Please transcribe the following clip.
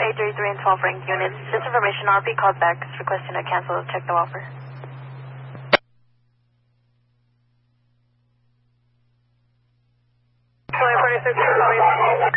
833 and 12 rank units. This information RP called back is requesting a cancel. Check the offer. 46,